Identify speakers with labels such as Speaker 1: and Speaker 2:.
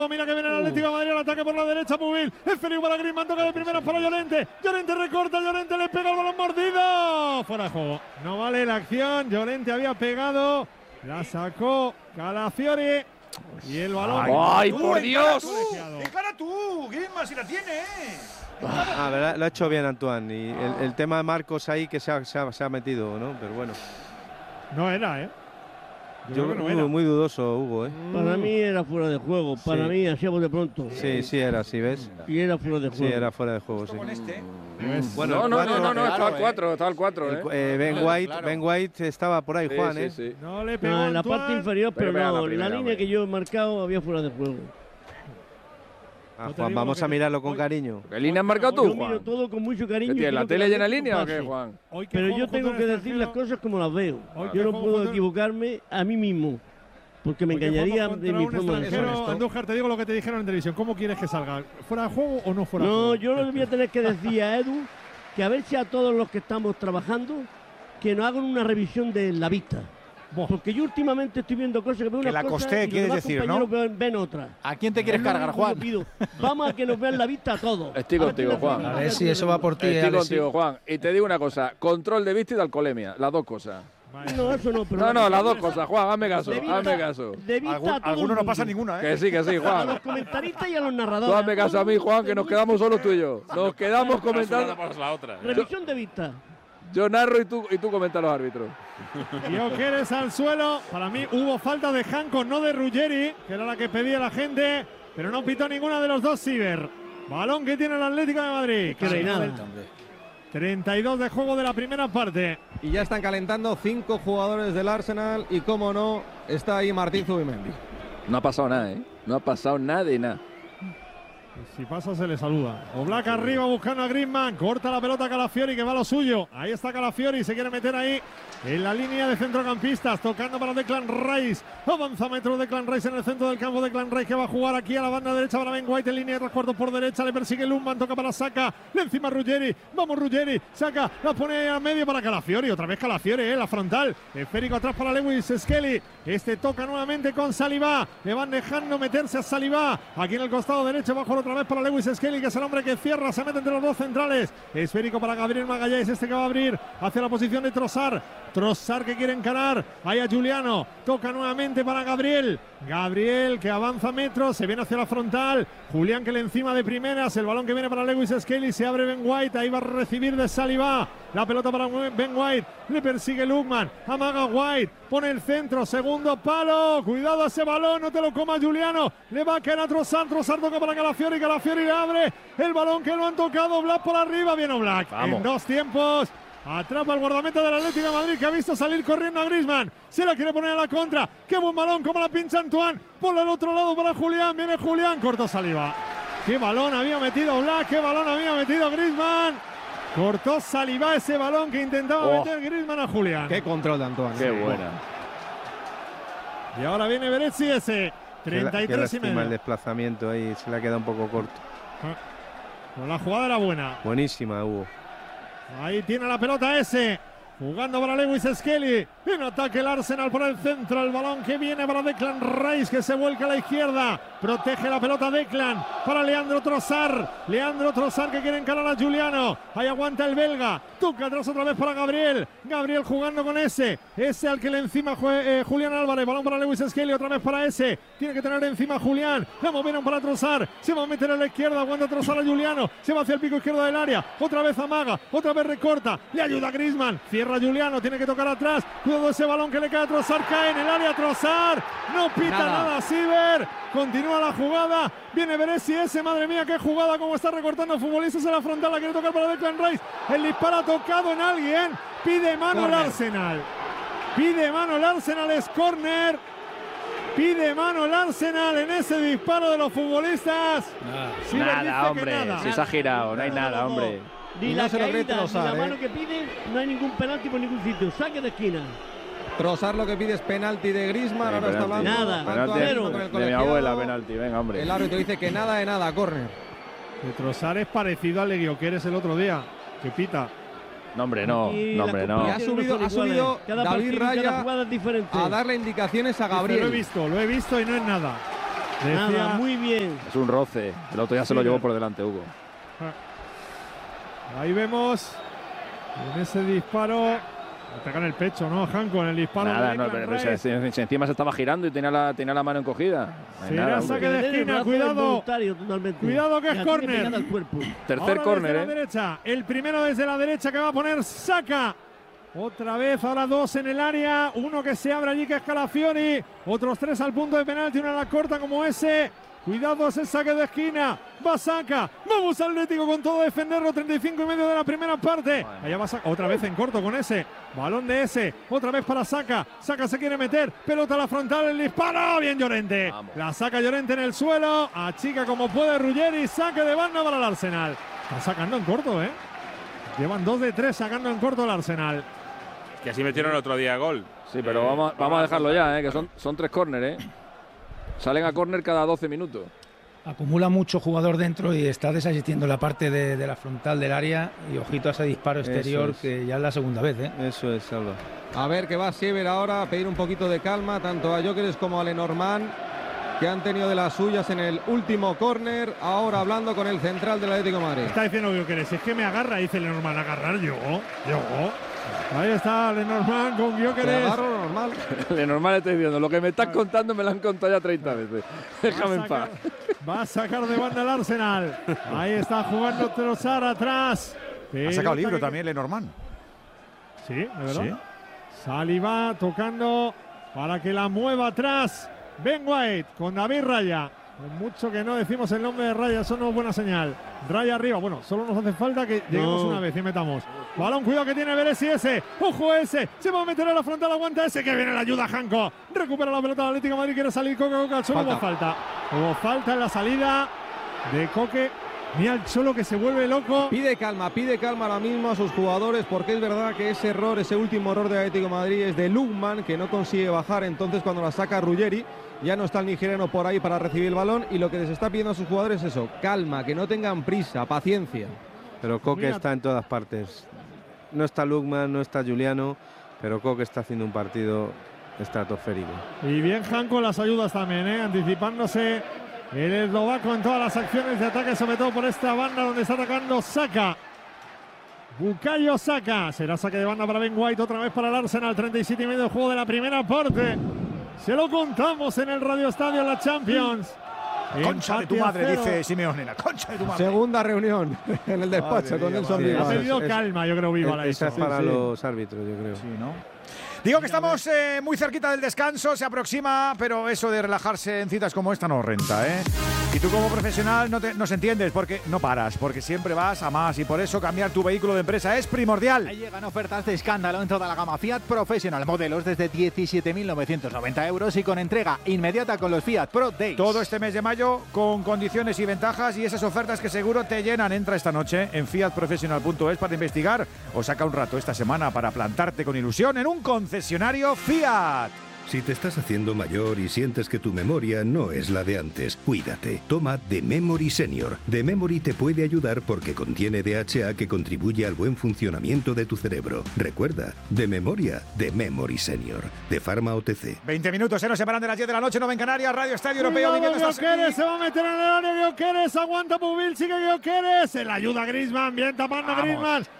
Speaker 1: Mira que viene el Atlético de Madrid al ataque por la derecha, Pubil. Es Felipe para Griezmann, toca de primera para Llorente. Llorente recorta, Llorente le pega el balón mordido. Fuera de juego. No vale la acción. Llorente había pegado. La sacó Calafiori. Y el balón.
Speaker 2: ¡Ay, por Dios!
Speaker 3: ¡Encara tú! Griezmann, si la tiene!
Speaker 4: Verdad, lo ha hecho bien Antoine. Y el tema de Marcos ahí que se ha metido, ¿no? Pero bueno.
Speaker 1: No era,
Speaker 4: Yo creo que muy dudoso, Hugo,
Speaker 5: Para mí era fuera de juego, para mí, así de pronto.
Speaker 4: Sí era, sí, ¿ves?
Speaker 5: Y era fuera de juego.
Speaker 4: Sí, era fuera de juego, sí.
Speaker 3: Con este.
Speaker 4: Bueno,
Speaker 2: No, estaba al 4,
Speaker 4: Ben White estaba por ahí, Juan,
Speaker 2: Sí.
Speaker 1: No le pegó
Speaker 5: en la parte inferior, pero no, la línea que yo he marcado había fuera de juego.
Speaker 4: Juan, vamos a mirarlo con cariño.
Speaker 2: ¿Qué línea has marcado tú,
Speaker 5: Yo miro
Speaker 2: Juan?
Speaker 5: todo con mucho cariño.
Speaker 2: ¿Tienes la tele llena de línea o qué, Juan?
Speaker 5: Pero yo tengo que decir las cosas como las veo. Yo no puedo equivocarme a mí mismo, porque me engañaría de mi forma de ser.
Speaker 1: Andújar, te digo lo que te dijeron en televisión. ¿Cómo quieres que salga? ¿Fuera de juego o no fuera de juego?
Speaker 5: No, yo le voy a tener que decir a Edu que a ver si a todos los que estamos trabajando que nos hagan una revisión de la vista. Porque yo últimamente estoy viendo cosas que veo
Speaker 3: Que
Speaker 5: unas
Speaker 3: la
Speaker 5: cosas
Speaker 3: costé,
Speaker 5: y los
Speaker 3: quieres
Speaker 5: demás
Speaker 3: decir,
Speaker 5: compañeros ven otras.
Speaker 3: ¿A quién te quieres
Speaker 5: Es lo
Speaker 3: cargar,
Speaker 5: único que
Speaker 3: Juan?
Speaker 5: pido. Vamos a que nos vean la vista a todos.
Speaker 2: Estoy contigo, Juan.
Speaker 6: A ver si eso va por ti.
Speaker 2: Estoy contigo, Juan. Y te digo una cosa, control de vista y de alcoholemia, las dos cosas.
Speaker 5: No, eso no, pero
Speaker 2: No, las dos cosas, Juan, hazme caso, hazme caso.
Speaker 5: De vista a todo el
Speaker 3: Alguno no
Speaker 5: mundo.
Speaker 3: pasa ninguna,
Speaker 2: Que sí,
Speaker 5: A
Speaker 2: Juan.
Speaker 5: los comentaristas y a los
Speaker 2: Tú
Speaker 5: narradores.
Speaker 2: hazme caso a mí, Juan, que nos quedamos solos tú y yo. Nos quedamos comentando.
Speaker 5: Revisión de vista.
Speaker 2: Yo narro y tú comentas los árbitros.
Speaker 1: Gyökeres al suelo. Para mí hubo falta de Janko, no de Ruggeri, que era la que pedía la gente, pero no pitó ninguna de los dos. Siver. Balón que tiene el Atlético de Madrid.
Speaker 5: Que no hay nada.
Speaker 1: 32 de juego de la primera parte.
Speaker 7: Y ya están calentando 5 jugadores del Arsenal y, como no, está ahí Martín Zubimendi.
Speaker 2: No ha pasado nada, No ha pasado nada de nada.
Speaker 1: Si pasa se le saluda. Oblak arriba buscando a Griezmann. Corta la pelota Calafiori, que va a lo suyo. Ahí está Calafiori, se quiere meter ahí en la línea de centrocampistas. Tocando para Declan Rice. Avanza metro Declan Rice en el centro del campo. Declan Rice que va a jugar aquí a la banda derecha para Ben White en línea de transporte por derecha. Le persigue Lundman, toca para Saka. Le encima Ruggeri. Vamos Ruggeri. Saka, la pone al medio para Calafiori. Otra vez Calafiori, la frontal. Esférico atrás para Lewis Skelly. Este toca nuevamente con Saliba. Le van dejando meterse a Saliba. Aquí en el costado derecho, bajo otra vez para Lewis Skelly, que es el hombre que cierra, se mete entre los dos centrales. Esférico para Gabriel Magalhães, este que va a abrir hacia la posición de Trossard. Trossard que quiere encarar. Ahí a Giuliano. Toca nuevamente para Gabriel. Gabriel que avanza metros, se viene hacia la frontal. Julián que le encima de primeras. El balón que viene para Lewis Skelly. Se abre Ben White. Ahí va a recibir de Saliba. La pelota para Ben White. Le persigue Lukman. Amaga White. Pone el centro. Segundo palo. Cuidado a ese balón. No te lo coma Giuliano. Le va a caer a Trossard. Trossard toca para Calafiori. Calafiori le abre el balón que lo han tocado. Black por arriba. Viene Black. En dos tiempos. Atrapa el guardameta del Atlético de Madrid, que ha visto salir corriendo a Griezmann. Se la quiere poner a la contra. Qué buen balón, como la pincha Antoine. Por el otro lado para Julián. Viene Julián, cortó Saliba. Qué balón había metido Black, qué balón había metido Griezmann. Cortó Saliba ese balón que intentaba meter Griezmann a Julián.
Speaker 7: Qué control de Antoine.
Speaker 2: Qué buena.
Speaker 1: Y ahora viene Beretzi ese. 33 y medio.
Speaker 4: El desplazamiento ahí se le ha quedado un poco corto.
Speaker 1: Pero la jugada era buena.
Speaker 4: Buenísima, Hugo.
Speaker 1: Ahí tiene la pelota ese. Jugando para Lewis Skelly. En ataque el Arsenal por el centro. El balón que viene para Declan Rice, que se vuelca a la izquierda. Protege la pelota Declan para Leandro Trossard. Leandro Trossard que quiere encarar a Giuliano. Ahí aguanta el belga. Toca atrás otra vez para Gabriel. Gabriel jugando con ese. Ese al que le encima Julián Álvarez. Balón para Lewis Skelly. Otra vez para ese. Tiene que tener encima Julián. La movieron para Trossard. Se va a meter a la izquierda. Aguanta Trossard a Giuliano. Se va hacia el pico izquierdo del área. Otra vez amaga. Otra vez recorta. Le ayuda a Griezmann. Cierra Giuliano. Tiene que tocar atrás. Cuidado ese balón que le cae a Trossard. Cae en el área Trossard. No pita nada Siver. Continúa la jugada. Viene Beretzi ese. Madre mía, qué jugada. Cómo está recortando futbolistas en la frontal. La quiere tocar para Declan Rice. El disparo ha tocado en alguien. Pide mano el Arsenal. Pide mano el Arsenal. Es córner. Pide mano el Arsenal en ese disparo de los futbolistas.
Speaker 2: Nada, hombre.
Speaker 1: Nada.
Speaker 2: Se ha girado. No hay nada, hombre.
Speaker 5: Ni
Speaker 7: Y
Speaker 5: la
Speaker 7: no se lo cree
Speaker 5: caída, ni
Speaker 7: Trossard,
Speaker 5: la mano que pide, no hay ningún penalti por ningún sitio. Saque de esquina.
Speaker 7: Trossard lo que pide es penalti de Griezmann. Ahora está hablando
Speaker 5: Nada.
Speaker 7: Antoine
Speaker 2: Penalti
Speaker 7: con el
Speaker 2: de mi
Speaker 7: colegiado.
Speaker 2: abuela, penalti. Venga, hombre.
Speaker 7: El árbitro dice que nada de nada, córner.
Speaker 1: Trossard es parecido al Gyökeres el otro día. Que pita.
Speaker 2: No, hombre, no.
Speaker 5: Y
Speaker 2: No,
Speaker 5: la
Speaker 2: hombre,
Speaker 7: Y
Speaker 2: no.
Speaker 7: ha
Speaker 5: competición
Speaker 7: subido,
Speaker 5: no son iguales. Cada
Speaker 7: David
Speaker 5: partido y cada
Speaker 7: Raya
Speaker 5: jugada es diferente.
Speaker 7: a darle indicaciones a
Speaker 1: Lo he
Speaker 7: Gabriel.
Speaker 1: visto y no es nada.
Speaker 5: Nada, muy bien.
Speaker 2: Es un roce. El otro ya se lo llevó por delante, Hugo.
Speaker 1: Ahí vemos en ese disparo. Ataca en el pecho, ¿no, Janko? En el disparo.
Speaker 2: Nada,
Speaker 1: de
Speaker 2: no,
Speaker 1: Declan
Speaker 2: pero
Speaker 1: Rice.
Speaker 2: si encima se estaba girando y tenía la mano encogida. No hay
Speaker 1: Será
Speaker 2: nada,
Speaker 1: saque
Speaker 2: Hugo.
Speaker 1: de esquina, cuidado. Cuidado que es córner.
Speaker 2: Tercer
Speaker 1: Ahora
Speaker 2: córner,
Speaker 1: desde la derecha. El primero desde la derecha que va a poner Saka. Otra vez, ahora 2 en el área. Uno que se abre allí, que es Calafiori. Otros 3 al punto de penalti. Una a la corta como ese. Cuidado ese saque de esquina. Va Saka. Vamos Atlético con todo a defenderlo. 35 y medio de la primera parte. Allá va Saka. Otra vez en corto con ese. Balón de ese. Otra vez para Saka. Saka se quiere meter. Pelota a la frontal. El disparo. Bien Llorente.
Speaker 2: Vamos.
Speaker 1: La saca Llorente en el suelo. Achica como puede Ruggeri. Saque de banda para el Arsenal. Está sacando en corto, ¿eh? Llevan 2 de 3 sacando en corto el Arsenal.
Speaker 3: Que así metieron el otro día gol.
Speaker 2: Sí, pero vamos a dejarlo ya, que son 3 córner, Salen a córner cada 12 minutos.
Speaker 6: Acumula mucho jugador dentro y está desasistiendo la parte de la frontal del área. Y ojito a ese disparo exterior, que ya es la segunda vez,
Speaker 4: Eso es, Salva.
Speaker 7: A ver que va Siever ahora a pedir un poquito de calma tanto a Gyökeres como a Lenormand, que han tenido de las suyas en el último córner. Ahora hablando con el central del Atlético de Madrid.
Speaker 1: Está diciendo que querés, es que me agarra, dice Lenormand, agarrar yo. Ahí está Lenormand con
Speaker 7: Te
Speaker 1: Gyökeres.
Speaker 7: agarro normal.
Speaker 2: Lenormand estoy diciendo, lo que me estás contando me lo han contado ya 30 veces. Déjame en paz.
Speaker 1: Va a sacar de banda el Arsenal. Ahí está jugando Trossard atrás.
Speaker 3: Ha sacado libro también Lenormand.
Speaker 1: Sí, de verdad.
Speaker 3: Sí.
Speaker 1: Saliba tocando para que la mueva atrás. Ben White con David Raya. Con mucho que no decimos el nombre de Raya, eso no es buena señal. Raya arriba, bueno, solo nos hace falta que lleguemos una vez y metamos. Balón, cuidado que tiene Beresi ese. Ojo ese, se va a meter a la frontal, aguanta ese, que viene la ayuda Janko. Recupera la pelota del Atlético de Madrid, quiere salir Coque al suelo, hubo falta. Hubo falta en la salida de Coque. Mira el Cholo que se vuelve loco.
Speaker 7: Pide calma ahora mismo a sus jugadores, porque es verdad que ese error, ese último error de Atlético de Madrid es de Lukman, que no consigue bajar. Entonces cuando la saca Ruggeri, ya no está el nigeriano por ahí para recibir el balón, y lo que les está pidiendo a sus jugadores es eso, calma, que no tengan prisa, paciencia.
Speaker 4: Pero Coque
Speaker 1: Mira.
Speaker 4: está en todas partes. No está Lukman, no está Juliano, pero Coque está haciendo un partido estratosférico.
Speaker 1: Y bien Janko las ayudas también, anticipándose el eslovaco en todas las acciones de ataque, sobre todo por esta banda donde está atacando Saka. Bukayo Saka. Será saque de banda para Ben White, otra vez para el Arsenal. 37 y medio de juego de la primera parte. Se lo contamos en el Radio Estadio en la Champions.
Speaker 3: Concha de tu
Speaker 1: Empate a
Speaker 3: madre,
Speaker 1: 0.
Speaker 3: dice Simeone. La concha de tu madre.
Speaker 7: Segunda reunión en el despacho con Nelson
Speaker 4: madre
Speaker 1: Ha
Speaker 4: mía.
Speaker 7: Vivas.
Speaker 1: pedido calma, yo creo, Viva.
Speaker 4: Esa es para
Speaker 7: Sí.
Speaker 4: los árbitros, yo creo.
Speaker 3: Sí, ¿no? Digo que estamos muy cerquita del descanso, se aproxima, pero eso de relajarse en citas como esta no renta, Y tú como profesional nos entiendes, porque no paras, porque siempre vas a más y por eso cambiar tu vehículo de empresa es primordial.
Speaker 8: Ahí llegan ofertas de escándalo en toda la gama Fiat Professional, modelos desde 17.990 euros y con entrega inmediata con los Fiat Pro Days.
Speaker 3: Todo este mes de mayo con condiciones y ventajas y esas ofertas que seguro te llenan. Entra esta noche en fiatprofessional.es para investigar o saca un rato esta semana para plantarte con ilusión en un concesionario Fiat.
Speaker 9: Si te estás haciendo mayor y sientes que tu memoria no es la de antes, cuídate. Toma The Memory Senior. The Memory te puede ayudar porque contiene DHA que contribuye al buen funcionamiento de tu cerebro. Recuerda, de memoria, The Memory Senior. De Pharma OTC.
Speaker 3: 20 minutos, se nos separan de las 10 de la noche, 9 en Canarias, Radio Estadio Europeo.
Speaker 1: Cuidado,
Speaker 3: viviendo esta
Speaker 1: Gyökeres se va a meter en el área. Gyökeres aguanta Pubil, sigue Gyökeres. Se la ayuda Griezmann, bien tapando
Speaker 3: Vamos.
Speaker 1: Griezmann.